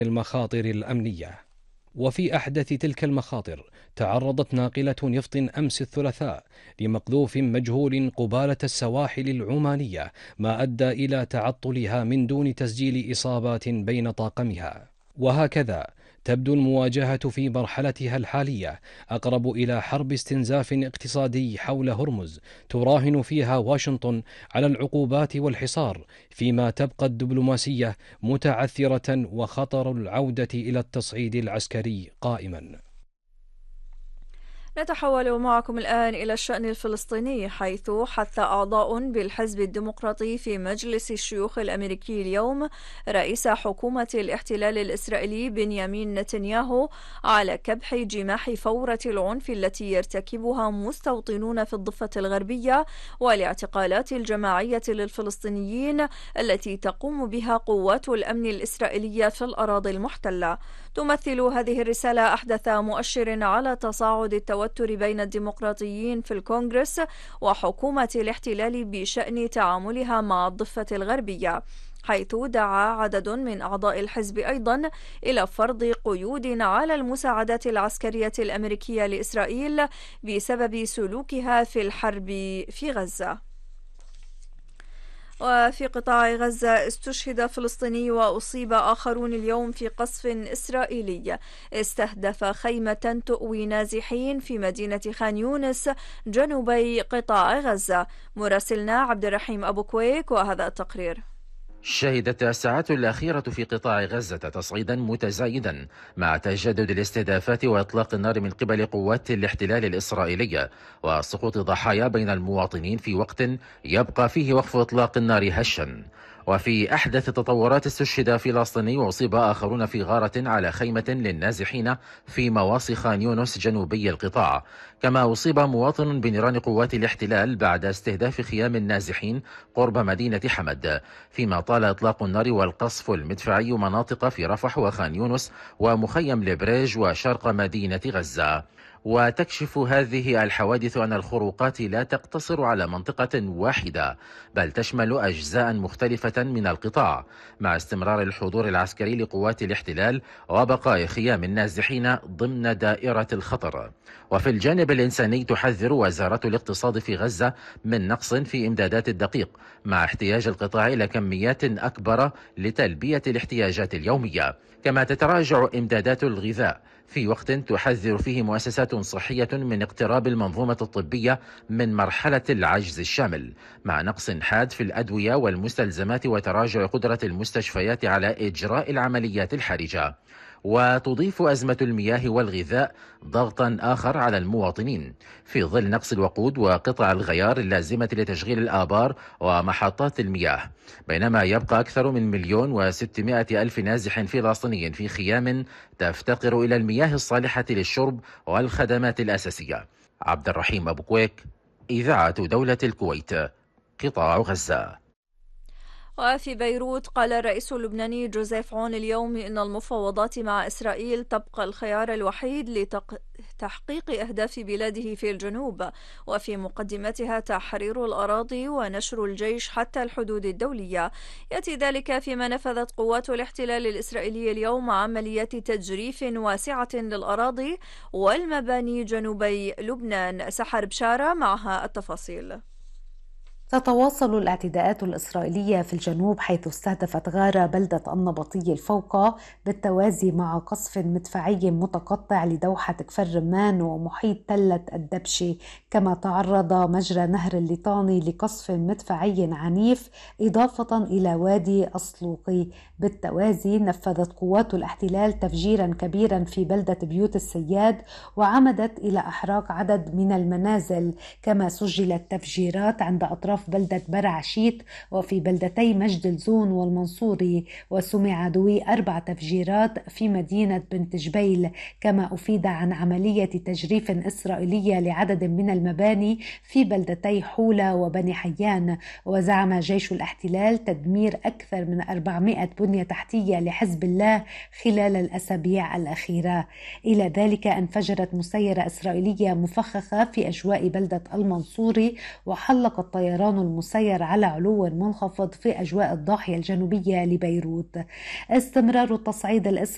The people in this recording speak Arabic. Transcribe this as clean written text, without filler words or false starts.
المخاطر الأمنية. وفي أحدث تلك المخاطر تعرضت ناقلة نفط أمس الثلاثاء لمقذوف مجهول قبالة السواحل العمانية، ما أدى إلى تعطلها من دون تسجيل إصابات بين طاقمها. وهكذا تبدو المواجهة في مرحلتها الحالية أقرب إلى حرب استنزاف اقتصادي حول هرمز، تراهن فيها واشنطن على العقوبات والحصار، فيما تبقى الدبلوماسية متعثرة وخطر العودة إلى التصعيد العسكري قائما. نتحول معكم الآن إلى الشأن الفلسطيني، حيث حث أعضاء بالحزب الديمقراطي في مجلس الشيوخ الأمريكي اليوم رئيس حكومة الاحتلال الإسرائيلي بنيامين نتنياهو على كبح جماح فورة العنف التي يرتكبها مستوطنون في الضفة الغربية، والاعتقالات الجماعية للفلسطينيين التي تقوم بها قوات الأمن الإسرائيلية في الأراضي المحتلة. تمثل هذه الرسالة أحدث مؤشر على تصاعد التوتر بين الديمقراطيين في الكونغرس وحكومة الاحتلال بشأن تعاملها مع الضفة الغربية، حيث دعا عدد من أعضاء الحزب أيضا إلى فرض قيود على المساعدات العسكرية الأمريكية لإسرائيل بسبب سلوكها في الحرب في غزة. وفي قطاع غزة استشهد فلسطيني وأصيب آخرون اليوم في قصف إسرائيلي استهدف خيمة تؤوي نازحين في مدينة خان يونس جنوبي قطاع غزة. مراسلنا عبد الرحيم أبو كويك وهذا التقرير. شهدت الساعات الأخيرة في قطاع غزة تصعيدا متزايدا مع تجدد الاستهدافات وإطلاق النار من قبل قوات الاحتلال الإسرائيلية وسقوط ضحايا بين المواطنين في وقت يبقى فيه وقف إطلاق النار هشا. وفي أحدث التطورات استشهد فلسطيني وأصيب آخرون في غارة على خيمة للنازحين في مواصي خان يونس جنوبي القطاع، كما أصيب مواطن بنيران قوات الاحتلال بعد استهداف خيام النازحين قرب مدينة حمد، فيما طال إطلاق النار والقصف المدفعي مناطق في رفح وخان يونس ومخيم البريج وشرق مدينة غزة. وتكشف هذه الحوادث أن الخروقات لا تقتصر على منطقة واحدة، بل تشمل أجزاء مختلفة من القطاع، مع استمرار الحضور العسكري لقوات الاحتلال وبقاء خيام النازحين ضمن دائرة الخطر. وفي الجانب الإنساني تحذر وزارة الاقتصاد في غزة من نقص في إمدادات الدقيق، مع احتياج القطاع إلى كميات أكبر لتلبية الاحتياجات اليومية، كما تتراجع إمدادات الغذاء في وقت تحذر فيه مؤسسات صحية من اقتراب المنظومة الطبية من مرحلة العجز الشامل، مع نقص حاد في الأدوية والمستلزمات وتراجع قدرة المستشفيات على إجراء العمليات الحرجة. وتضيف أزمة المياه والغذاء ضغطا آخر على المواطنين في ظل نقص الوقود وقطع الغيار اللازمة لتشغيل الآبار ومحطات المياه، بينما يبقى أكثر من 1,600,000 نازح فلسطيني في خيام تفتقر إلى المياه الصالحة للشرب والخدمات الأساسية. عبد الرحيم أبو كويك، إذاعة دولة الكويت، قطاع غزة. وفي بيروت قال الرئيس اللبناني جوزيف عون اليوم إن المفاوضات مع إسرائيل تبقى الخيار الوحيد لتحقيق أهداف بلاده في الجنوب، وفي مقدمتها تحرير الأراضي ونشر الجيش حتى الحدود الدولية. يأتي ذلك فيما نفذت قوات الاحتلال الإسرائيلي اليوم عمليات تجريف واسعة للأراضي والمباني جنوبي لبنان. سحر بشارة معها التفاصيل. تتواصل الاعتداءات الإسرائيلية في الجنوب، حيث استهدفت غارة بلدة النبطي الفوقى بالتوازي مع قصف مدفعي متقطع لدوحة كفر رمان ومحيط تلة الدبشة، كما تعرض مجرى نهر الليطاني لقصف مدفعي عنيف، إضافة إلى وادي الصلوقي. بالتوازي نفذت قوات الاحتلال تفجيرا كبيرا في بلدة بيوت السياد وعمدت إلى إحراق عدد من المنازل، كما سجلت تفجيرات عند أطراف بلدة برعشيت وفي بلدتي مجد الزون والمنصوري، وسمع دوي 4 تفجيرات في مدينة بنت جبيل. كما أفيد عن عملية تجريف إسرائيلية لعدد من المباني في بلدتي حولة وبني حيان. وزعم جيش الاحتلال تدمير أكثر من 400 بنية تحتية لحزب الله خلال الأسابيع الأخيرة. إلى ذلك انفجرت مسيرة إسرائيلية مفخخة في أجواء بلدة المنصوري، وحلق الطيران المسير على علو منخفض في أجواء الضاحية الجنوبية لبيروت. استمرار التصعيد